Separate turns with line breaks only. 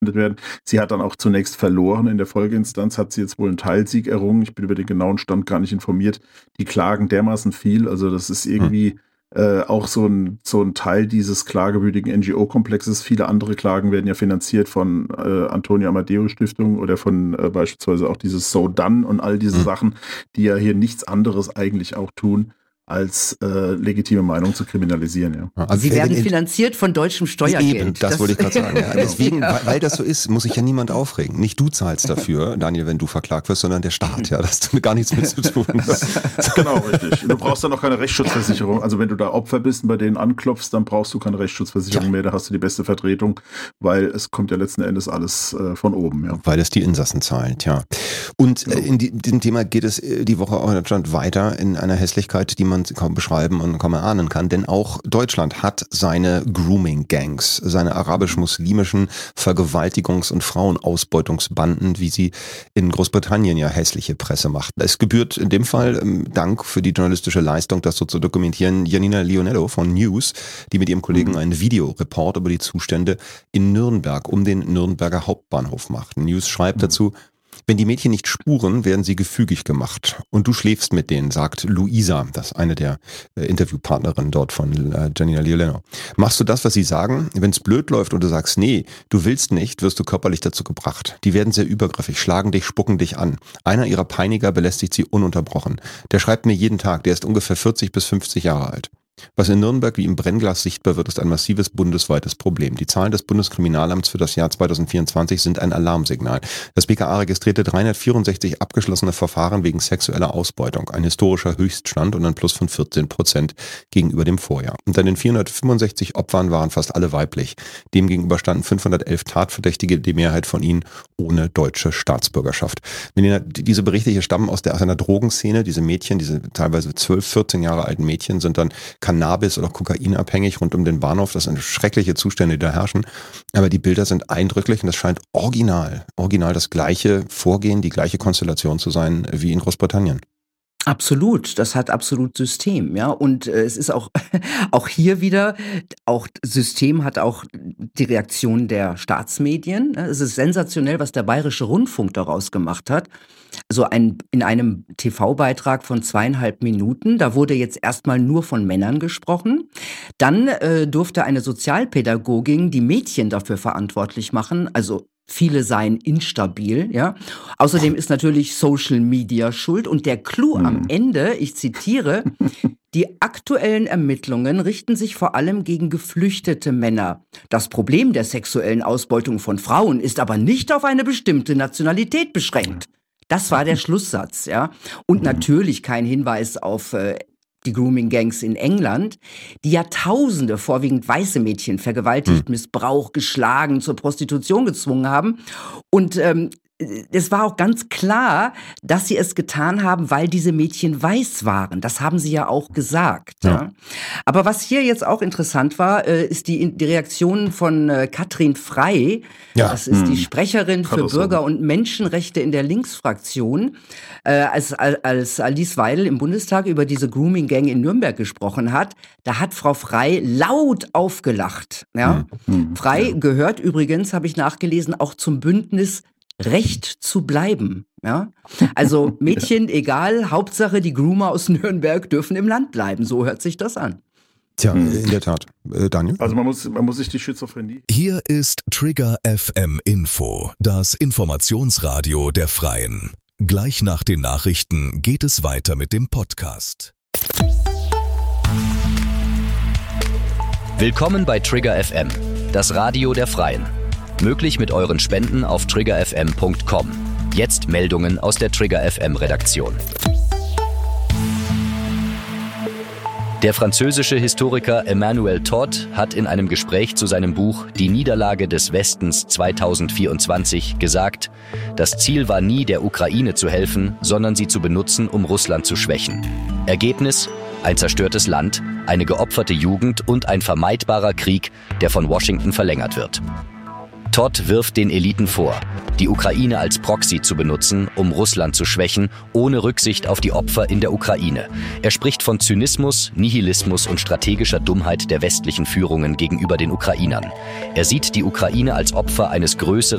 werden. Sie hat dann auch zunächst verloren. In der Folgeinstanz hat sie jetzt wohl einen Teilsieg errungen. Ich bin über den genauen Stand gar nicht informiert. Die klagen dermaßen viel. Also das ist irgendwie auch so ein Teil dieses klagewütigen NGO-Komplexes. Viele andere Klagen werden ja finanziert von Antonio Amadeo Stiftung oder von beispielsweise auch dieses So Done und all diese Sachen, die ja hier nichts anderes eigentlich auch tun, als legitime Meinung zu kriminalisieren. Ja.
Also sie werden finanziert von deutschem Steuergeld.
Eben, das wollte ich gerade sagen. Ja. Deswegen, weil das so ist, muss sich ja niemand aufregen. Nicht du zahlst dafür, Daniel, wenn du verklagt wirst, sondern der Staat. Ja, das hat gar nichts mit zu tun.
Genau, richtig. Du brauchst dann auch keine Rechtsschutzversicherung. Also wenn du da Opfer bist und bei denen anklopfst, dann brauchst du keine Rechtsschutzversicherung mehr. Da hast du die beste Vertretung, weil es kommt ja letzten Endes alles von oben. Ja.
Weil es die Insassen zahlt, ja. Und in diesem Thema geht es die Woche auch in Deutschland weiter in einer Hässlichkeit, die man kaum beschreiben und kaum erahnen kann, denn auch Deutschland hat seine Grooming-Gangs, seine arabisch-muslimischen Vergewaltigungs- und Frauenausbeutungsbanden, wie sie in Großbritannien ja hässliche Presse macht. Es gebührt in dem Fall Dank für die journalistische Leistung, das so zu dokumentieren, Janina Lionello von News, die mit ihrem Kollegen einen Videoreport über die Zustände in Nürnberg um den Nürnberger Hauptbahnhof macht. News schreibt dazu: Wenn die Mädchen nicht spuren, werden sie gefügig gemacht. Und du schläfst mit denen, sagt Luisa, das ist eine der Interviewpartnerinnen dort von Janina Lionello. Machst du das, was sie sagen? Wenn es blöd läuft und du sagst, nee, du willst nicht, wirst du körperlich dazu gebracht. Die werden sehr übergriffig, schlagen dich, spucken dich an. Einer ihrer Peiniger belästigt sie ununterbrochen. Der schreibt mir jeden Tag, der ist ungefähr 40 bis 50 Jahre alt. Was in Nürnberg wie im Brennglas sichtbar wird, ist ein massives bundesweites Problem. Die Zahlen des Bundeskriminalamts für das Jahr 2024 sind ein Alarmsignal. Das BKA registrierte 364 abgeschlossene Verfahren wegen sexueller Ausbeutung, ein historischer Höchststand und ein Plus von 14% gegenüber dem Vorjahr. Unter den 465 Opfern waren fast alle weiblich. Demgegenüber standen 511 Tatverdächtige, die Mehrheit von ihnen ohne deutsche Staatsbürgerschaft. Diese Berichte hier stammen aus einer Drogenszene. Diese Mädchen, diese teilweise 12, 14 Jahre alten Mädchen sind dann Cannabis- oder Kokainabhängig rund um den Bahnhof. Das sind schreckliche Zustände, die da herrschen. Aber die Bilder sind eindrücklich und das scheint original das gleiche Vorgehen, die gleiche Konstellation zu sein wie in Großbritannien.
Absolut, das hat absolut System, ja. Und es ist auch hier wieder, auch System hat auch die Reaktion der Staatsmedien. Es ist sensationell, was der Bayerische Rundfunk daraus gemacht hat. Also in einem TV-Beitrag von 2,5 Minuten, da wurde jetzt erstmal nur von Männern gesprochen. Dann durfte eine Sozialpädagogin die Mädchen dafür verantwortlich machen, also viele seien instabil, ja. Außerdem ist natürlich Social Media schuld und der Clou am Ende, ich zitiere, die aktuellen Ermittlungen richten sich vor allem gegen geflüchtete Männer. Das Problem der sexuellen Ausbeutung von Frauen ist aber nicht auf eine bestimmte Nationalität beschränkt. Das war der Schlusssatz, ja. Und natürlich kein Hinweis auf die Grooming-Gangs in England, die ja Tausende, vorwiegend weiße Mädchen, vergewaltigt, missbraucht, geschlagen, zur Prostitution gezwungen haben. Und es war auch ganz klar, dass sie es getan haben, weil diese Mädchen weiß waren. Das haben sie ja auch gesagt. Ja. Aber was hier jetzt auch interessant war, ist die Reaktion von Katrin Frey. Ja. Das ist die Sprecherin für Bürger- und Menschenrechte in der Linksfraktion. Als Alice Weidel im Bundestag über diese Grooming-Gang in Nürnberg gesprochen hat, da hat Frau Frey laut aufgelacht. Ja. Frey gehört übrigens, habe ich nachgelesen, auch zum Bündnis Recht zu bleiben, ja. Also Mädchen, egal, Hauptsache die Groomer aus Nürnberg dürfen im Land bleiben. So hört sich das an.
Tja, in der Tat. Daniel?
Also man muss sich die Schizophrenie...
Hier ist Trigger FM Info, das Informationsradio der Freien. Gleich nach den Nachrichten geht es weiter mit dem Podcast.
Willkommen bei Trigger FM, das Radio der Freien. Möglich mit euren Spenden auf triggerfm.com. Jetzt Meldungen aus der Trigger FM Redaktion. Der französische Historiker Emmanuel Todd hat in einem Gespräch zu seinem Buch Die Niederlage des Westens 2024 gesagt, das Ziel war nie, der Ukraine zu helfen, sondern sie zu benutzen, um Russland zu schwächen. Ergebnis: ein zerstörtes Land, eine geopferte Jugend und ein vermeidbarer Krieg, der von Washington verlängert wird. Todd wirft den Eliten vor, die Ukraine als Proxy zu benutzen, um Russland zu schwächen, ohne Rücksicht auf die Opfer in der Ukraine. Er spricht von Zynismus, Nihilismus und strategischer Dummheit der westlichen Führungen gegenüber den Ukrainern. Er sieht die Ukraine als Opfer eines größeren